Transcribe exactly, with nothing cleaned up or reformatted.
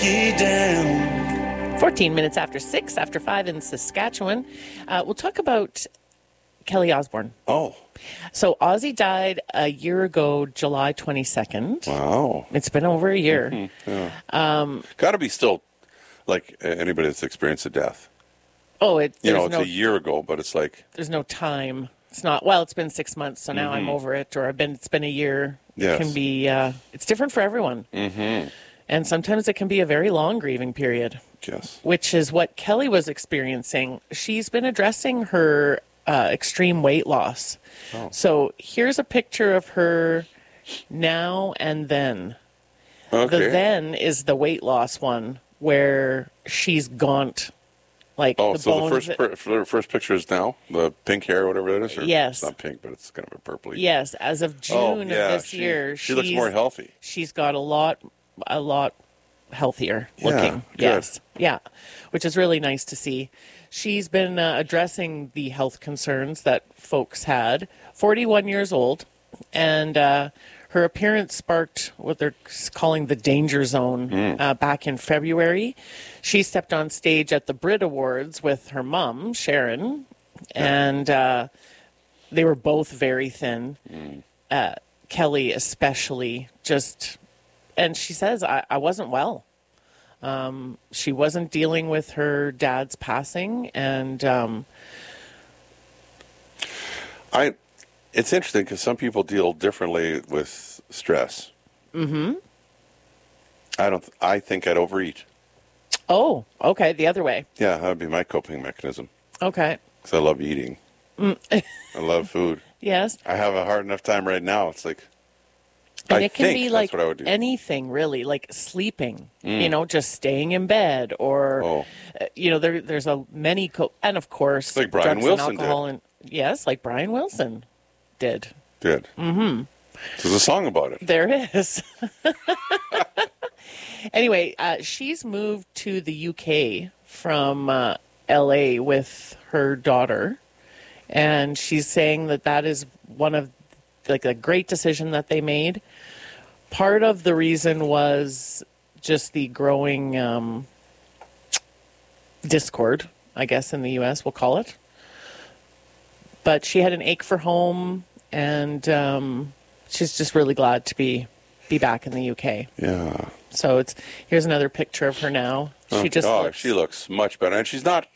ye down. fourteen minutes after six, after five in Saskatchewan. Uh, we'll talk about Kelly Osbourne. Oh. So Ozzy died a year ago, July twenty-second. Wow. It's been over a year. Mm-hmm. Yeah. Um, Got to be still, like anybody that's experienced a death. Oh, it, You know, it's no, a year ago, but it's like... There's no time. It's not, well, it's been six months, so now Mm-hmm. I'm over it, or I've been, it's been a year. Yes. It can be, uh, it's different for everyone. Mm-hmm. And sometimes it can be a very long grieving period. Yes. Which is what Kelly was experiencing. She's been addressing her uh, extreme weight loss. Oh. So here's a picture of her now and then. Okay. The then is the weight loss one where she's gaunt. Like Oh, the so the bones first per, the first picture is now? The pink hair, whatever that is? Or Yes. It's not pink, but it's kind of a purpley. Yes, as of June Oh, of yeah, this she- year, she looks she's- more healthy. She's got a lot, a lot healthier Yeah, looking. good. Yes, yeah, which is really nice to see. She's been uh, addressing the health concerns that folks had. forty-one years old, and uh, her appearance sparked what they're calling the danger zone Mm. uh, back in February. She stepped on stage at the Brit Awards with her mom, Sharon, and uh, they were both very thin. Mm. Uh, Kelly especially, just, and she says, I, I wasn't well. Um, she wasn't dealing with her dad's passing, and um, I. It's interesting because some people deal differently with stress. mm-hmm. I don't. I think I'd overeat. Oh, okay, the other way. Yeah, that would be my coping mechanism. Okay. Because I love eating. Mm. I love food. Yes. I have a hard enough time right now. It's like, And I it can think be that's like what I would do. anything, really, like sleeping, Mm. you know, just staying in bed, or, Oh. uh, you know, there, there's a many, co- and of course, Like Brian drugs Wilson and alcohol. did. And, yes, like Brian Wilson did. Good. Mm-hmm. There's a song about it. There is. Anyway, uh, she's moved to the U K from uh, L A with her daughter, and she's saying that that is one of like a great decision that they made. Part of the reason was just the growing um, discord, I guess, in the U S, we'll call it. But she had an ache for home, and um, she's just really glad to be be back in the U K. Yeah. So it's here's another picture of her now. She Oh, just oh, looks, she looks much better, and she's not